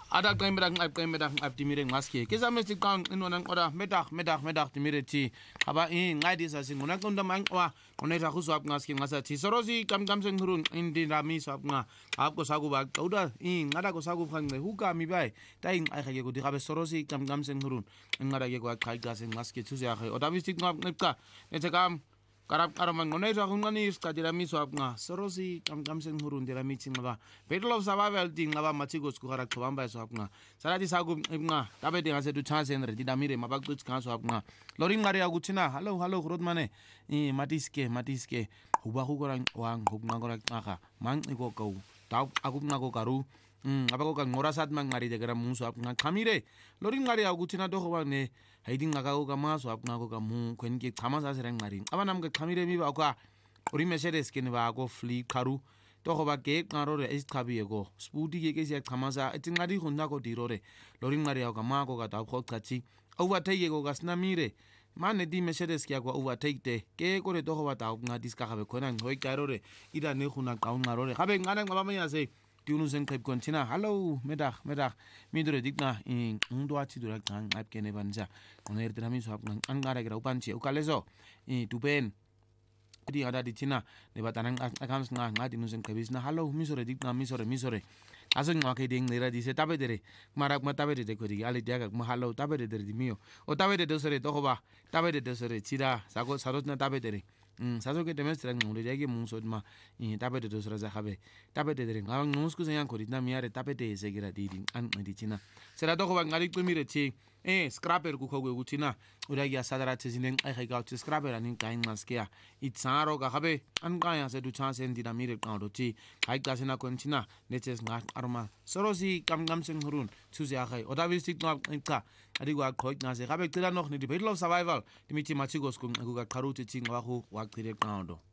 Ada qemeda abdimire ngaske ke zame siqang inona ngoda medag dimire ti aba ngadi sasingona qonda manqwa oneta khuzwa ngaske ngasathi sorosi kamkam senghurun indinamiso apnga apko sakuba uda ngada ko sakuphange hukami bai tayi aykhake kuti gabe sorosi kamkam senghurun ngada ke kwa qhaqa sengaske thuze yakhe odavisti nqqa etekam Karab karaman ngoneta kunqani isikhathela miso apnga sorosi kamkam senghurun dela meeting ngaba battle of survival ding ngaba mathiko skugara qhubamba eso apnga salathi saku ibnga tabe dinga sethu chance en ready damire mabaqithi ngaso apnga lori ngari yakuthina hello rodmane matiske huba hukora wang hubngakora qaga manqiko go daw akubnqako garu abako ka ngora sat mangari dekera muso apnga qhamire lori ngari yakuthina togoba ne haiding ngakako ka maso apnqako ka mu kwenke qhama sa sereng ngari abanam ke qhamire mi ba kwa uri Mercedes ke ne ba ko flip qaru togoba ke qarore isiqhabiye ko spudi ke siya qhama sa etingadi khunda ko dirore lori ngari ya ka mako ka daw khoqathi overtake ko ka snamire mane di Mercedes ke kwa overtake te ke kore togoba daw ngadi ska gabe khona ngoi qarore ida ne khuna qaun qarore gabe ngana ngabamanya se Tunusen Cape Contina. Hello, medag. Midure digna undo atidura kan apkene banja. Oner drami so an gara gra upanchi ukalezo. Tupen. Di ada di China ne batanang akams nga Tunusen Cape na hello misore digna misore. Aso ngake ding nera di se tabe dere. Marak matabe de ko di ali diaga ma hello tabe de di mio. O tabe de dosere to ba. Tabe de dosere chira sako sarot na tabe dere. Saso ke demestra ngure yake muso ma tapete to sura zahabe tapete de nga ngusku senyang kodina miare tapete segera didi an dicina sera to ko ngari kumire chi scraper ku khogwe kutina ura ya sadara tezinen ai ga scraper anin kain maskia itsaro ga habe an ga ya se du chance en dinamire qado chi kai ga sena konchina neches nga arma sorosi kamgam seng hurun chuze ya khai odavisti ka adigwa khoi nga se habe tira noch ni di battle of survival dimiti machigos ku ga qaruti chi ngwa khu wa qire qado